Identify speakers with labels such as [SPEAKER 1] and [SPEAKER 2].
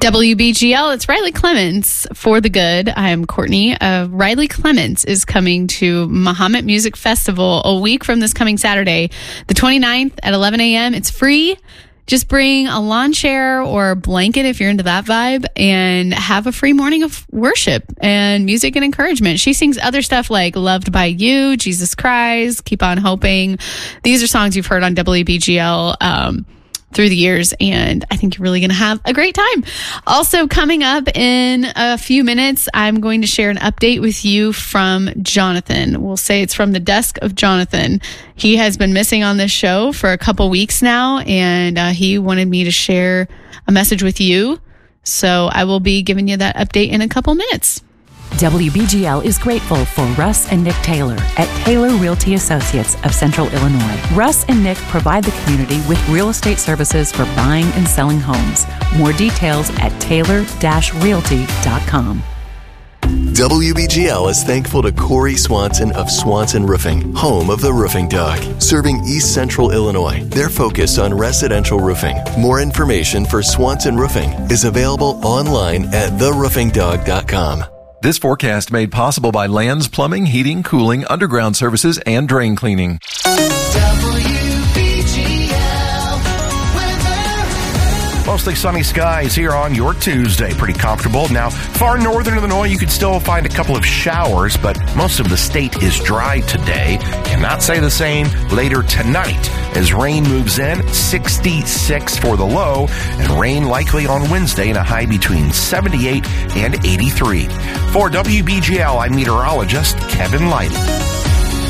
[SPEAKER 1] WBGL, it's Riley Clements for the good. I'm Courtney. Riley Clements is coming to Mahomet Music Festival a week from this coming Saturday, the 29th at 11 a.m. It's free. Just bring a lawn chair or a blanket if you're into that vibe and have a free morning of worship and music and encouragement. She sings other stuff like Loved by You, Jesus Christ, Keep on Hoping. These are songs you've heard on WBGL through the years, and I think you're really going to have a great time. Also coming up in a few minutes, I'm going to share an update with you from Jonathan. We'll say it's from the desk of Jonathan. He has been missing on this show for a couple weeks now, and he wanted me to share a message with you. So I will be giving you that update in a couple minutes.
[SPEAKER 2] WBGL is grateful for Russ and Nick Taylor at Taylor Realty Associates of Central Illinois. Russ and Nick provide the community with real estate services for buying and selling homes. More details at taylor-realty.com.
[SPEAKER 3] WBGL is thankful to Corey Swanson of Swanson Roofing, home of the Roofing Dog, serving East Central Illinois. They're focused on residential roofing. More information for Swanson Roofing is available online at theroofingdog.com.
[SPEAKER 4] This forecast made possible by Lands Plumbing, Heating, Cooling, Underground Services, and Drain Cleaning.
[SPEAKER 5] Mostly sunny skies here on your Tuesday. Pretty comfortable. Now, far northern Illinois, you could still find a couple of showers, but most of the state is dry today. Cannot say the same later tonight as rain moves in. 66 for the low, and rain likely on Wednesday and a high between 78 and 83. For WBGL, I'm meteorologist Kevin Lighty.